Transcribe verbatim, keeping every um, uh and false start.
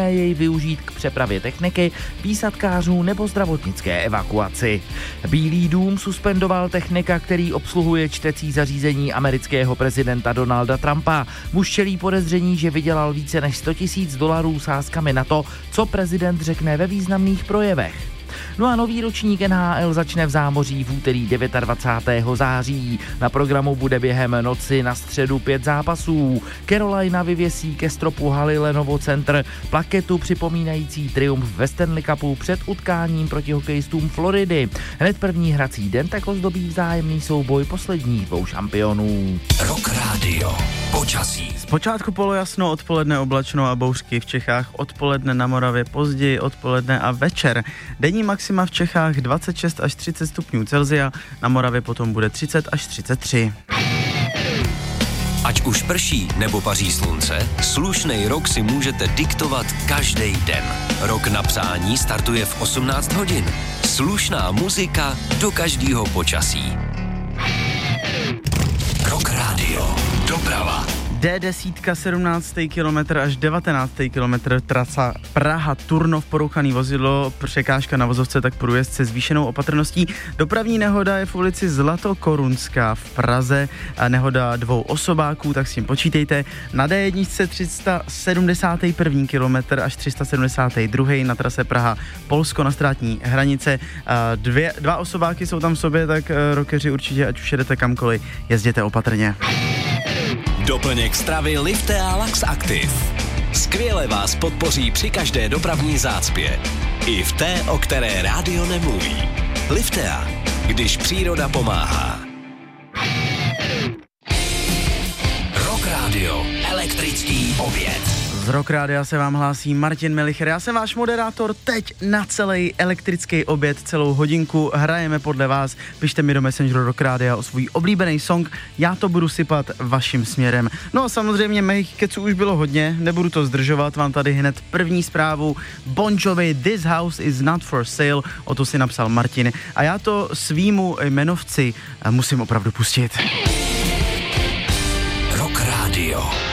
možné jej využít k přepravě techniky, výsadkářů nebo zdravotnické evakuaci. Bílý dům suspendoval technika, který obsluhuje čtecí zařízení amerického prezidenta Donalda Trumpa. Muž čelí podezření, že vydělal více než sto tisíc dolarů sázkami na to, co prezident řekne ve významných projevech. No a nový ročník N H L začne v Zámoří v úterý dvacátého devátého září. Na programu bude během noci na středu pět zápasů. Carolina vyvěsí ke stropu haly Lenovo Center plaketu připomínající triumf ve Stanley Cupu před utkáním proti hokejistům Floridy. Hned první hrací den tak ozdobí vzájemný souboj posledních dvou šampionů. Rock Radio. Počasí. Zpočátku polojasno, odpoledne oblačno a bouřky v Čechách, odpoledne na Moravě později, odpoledne a večer. Denní maxima v Čechách dvacet šest až třicet stupňů Celsia, na Moravě potom bude třicet až třicet tři. Ať už prší nebo paří slunce, slušnej rok si můžete diktovat každý den. Rok na přání startuje v osmnáct hodin. Slušná muzika do každého počasí. Rock Radio. Doprava. D deset, sedmnáctý kilometr až devatenáctý kilometr, trasa Praha-Turnov, porouchaný vozidlo, překážka na vozovce, tak průjezd se zvýšenou opatrností. Dopravní nehoda je v ulici Zlatokorunská v Praze, a nehoda dvou osobáků, tak s tím počítejte. Na D jedna tři set sedmdesátý první kilometr až tři sta sedmdesátý druhý na trase Praha-Polsko na státní hranice. Dvě, dva osobáky jsou tam v sobě, tak rockeři určitě, ať už jedete kamkoliv, jezděte opatrně. Doplněk stravy Liftea Lax Active. Skvěle vás podpoří při každé dopravní zácpě. I v té, o které rádio nemluví. Liftea, když příroda pomáhá. Rock Radio. Elektrický oběd. Z Rock Rádia se vám hlásí Martin Melicher. Já jsem váš moderátor teď na celý elektrický oběd, celou hodinku. Hrajeme podle vás. Pište mi do Messengeru Rock Rádia o svůj oblíbený song. Já to budu sypat vaším směrem. No a samozřejmě mých keců už bylo hodně. Nebudu to zdržovat. Vám tady hned první zprávu. Bon Jovi, This House is Not for Sale. O to si napsal Martin. A já to svýmu jmenovci musím opravdu pustit. Rock Radio.